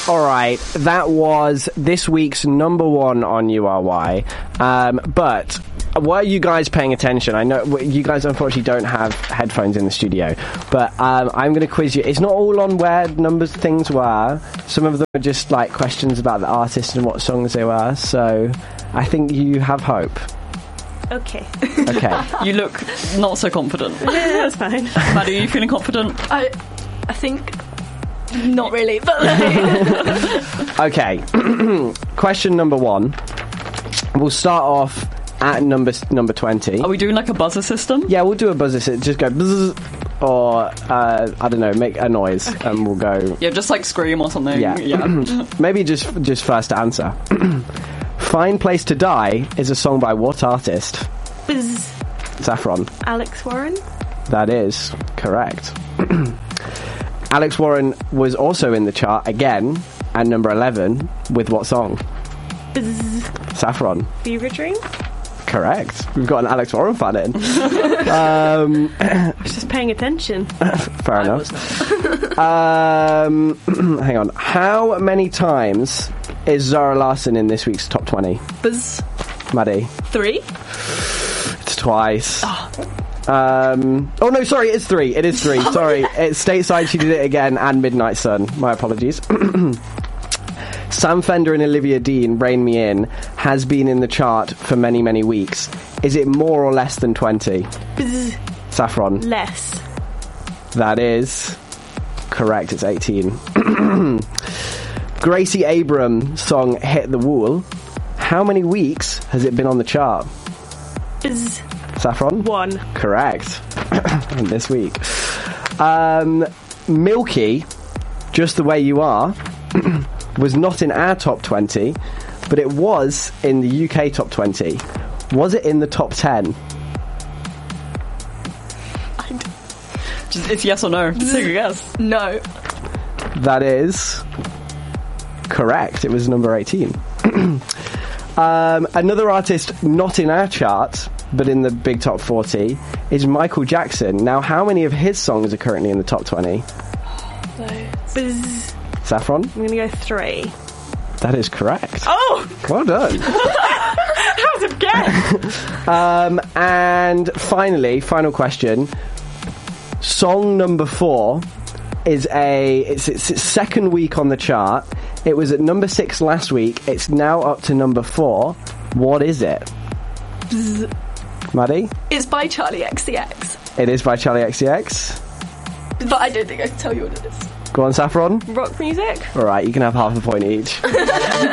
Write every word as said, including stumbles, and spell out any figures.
All right, that was this week's number one on U R Y. Um, but were you guys paying attention? I know you guys unfortunately don't have headphones in the studio, but um, I'm going to quiz you. It's not all on where numbers things were. Some of them are just like questions about the artist and what songs they were. So I think you have hope. Okay. Okay. You look not so confident. Yeah, that's fine. Maddie, are you feeling confident? I, I think not really, but like... Okay. Question number one. We'll start off at number number twenty. Are we doing like a buzzer system? Yeah, we'll do a buzzer system. Just go buzz, or uh, I don't know, make a noise, okay. And we'll go. Yeah, just like scream or something. Yeah. yeah. Maybe just just first answer. Fine Place to Die is a song by what artist? Buzz. Saffron. Alex Warren. That is correct. Alex Warren was also in the chart again at number eleven with what song? Buzz. Saffron. Fever Dream. Correct. We've got an Alex Warren fan in. um, I was just paying attention. Fair I enough. um, hang on. How many times is Zara Larsson in this week's top twenty? Buzz. Maddie? Three. It's twice. Oh. Um, oh no, sorry, it's three. It is three. Sorry. It's Stateside, She Did It Again, and Midnight Sun. My apologies. Sam Fender and Olivia Dean, Rain Me In, has been in the chart for many, many weeks. Is it more or less than twenty? Buzz. Saffron? Less. That is correct, it's eighteen. Gracie Abrams' song Hit the Wall. How many weeks has it been on the chart? Buzz. Saffron? One. Correct. This week. Um, Milky, Just the Way You Are, was not in our top twenty, but it was in the U K top twenty. Was it in the top ten? Just, it's yes or no. Take a guess. No. That is correct. It was number eighteen. um, another artist not in our chart, but in the big top forty, is Michael Jackson. Now, how many of his songs are currently in the top twenty? Buzz. Saffron? I'm going to go three. That is correct. Oh! Well done. How was it guess? um, and finally, final question. Song number four is a it's, it's its second week on the chart. It was at number six last week. It's now up to number four. What is it? Bzz. Maddie? It's by Charlie X C X. It is by Charlie X C X. But I don't think I can tell you what it is. Go on, Saffron. Rock music? Alright, you can have half a point each.